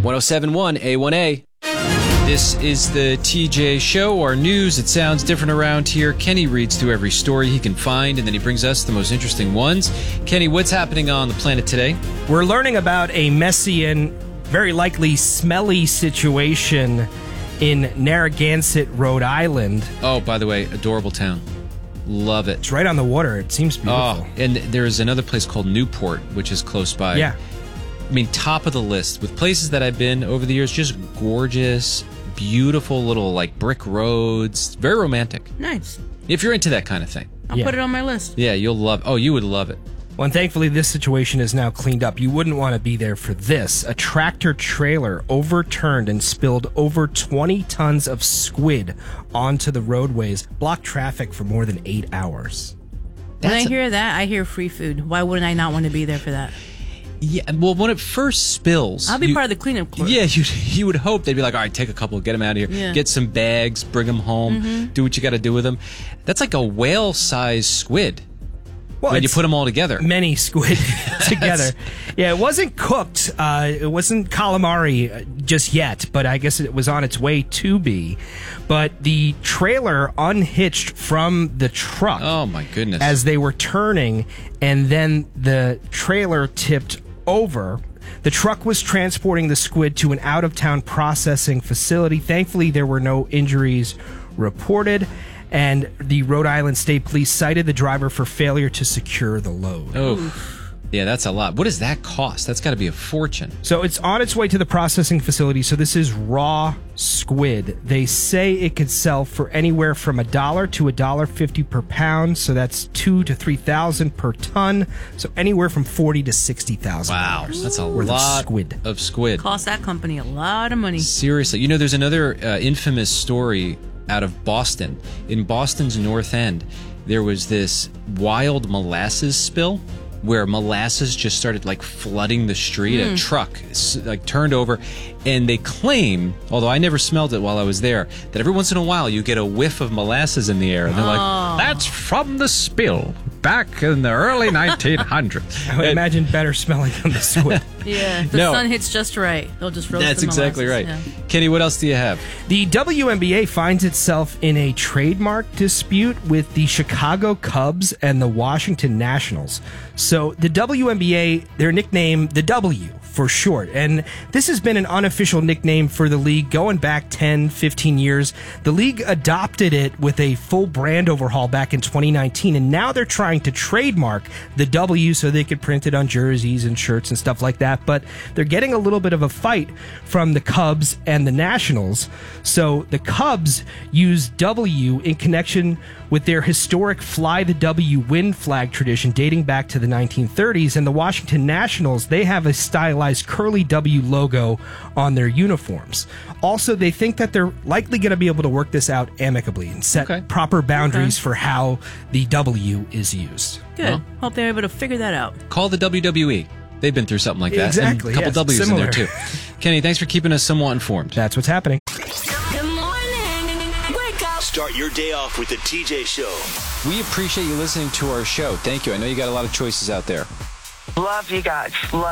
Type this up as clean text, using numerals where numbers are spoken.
1071 A1A. This is the TJ Show, our news. It sounds different around here. Kenny reads through every story he can find, and then he brings us the most interesting ones. Kenny, what's happening on the planet today? We're learning about a messy and very likely smelly situation in Narragansett, Rhode Island. Oh, by the way, adorable town. Love it. It's right on the water. It seems beautiful. Oh, and there's another place called Newport, which is close by. Yeah. I mean, top of the list. With places that I've been over the years, just gorgeous, beautiful little, like, brick roads. Very romantic. Nice. If you're into that kind of thing. I'll put it on my list. Yeah, you'll love it. Oh, you would love it. Well, and thankfully, this situation is now cleaned up. You wouldn't want to be there for this. A tractor trailer overturned and spilled over 20 tons of squid onto the roadways, blocked traffic for more than 8 hours. When I hear that, I hear free food. Why wouldn't I not want to be there for that? Yeah, well, when it first spills... I'll be part of the cleanup crew. Yeah, you would hope they'd be like, all right, take a couple, get them out of here. Yeah. Get some bags, bring them home, do what you got to do with them. That's like a whale-sized squid. Well, when you put them all together. Many squid together. Yeah, it wasn't cooked. It wasn't calamari just yet, but I guess it was on its way to be. But the trailer unhitched from the truck. Oh, my goodness. As they were turning, and then the trailer tipped over. The truck was transporting the squid to an out-of-town processing facility. Thankfully, there were no injuries reported. And the Rhode Island State Police cited the driver for failure to secure the load. Oh, yeah, that's a lot. What does that cost? That's got to be a fortune. So it's on its way to the processing facility. So this is raw squid. They say it could sell for anywhere from $1 to $1.50 per pound. So that's $2,000 to $3,000 per ton. So anywhere from $40,000 to $60,000. Wow, that's a worth lot of squid. Cost that company a lot of money. Seriously. You know, there's another infamous story out of Boston. In Boston's North End, there was this wild molasses spill where molasses just started like flooding the street. A truck like turned over, and they claim, although I never smelled it while I was there, that every once in a while you get a whiff of molasses in the air, and they're like, "That's from the spill back in the early 1900s." I would imagine better smelling than the squid. Yeah, if the sun hits just right, they'll just roast That's the exactly right. molasses. Yeah. Kenny, what else do you have? The WNBA finds itself in a trademark dispute with the Chicago Cubs and the Washington Nationals. So the WNBA, their nickname, the W for short. And this has been an unofficial nickname for the league going back 10, 15 years. The league adopted it with a full brand overhaul back in 2019, and now they're trying to trademark the W so they could print it on jerseys and shirts and stuff like that. But they're getting a little bit of a fight from the Cubs and the Nationals. So the Cubs use W in connection with their historic Fly the W wind flag tradition dating back to the 1930s, and the Washington Nationals, they have a stylized curly W logo on their uniforms. Also, they think that they're likely going to be able to work this out amicably and set proper boundaries for how the W is used. Good. Well, hope they're able to figure that out. Call the WWE. They've been through something like that. Exactly. And a couple W's similar in there, too. Kenny, thanks for keeping us somewhat informed. That's what's happening. Good morning. Wake up. Start your day off with the TJ Show. We appreciate you listening to our show. Thank you. I know you got a lot of choices out there. Love you guys. Love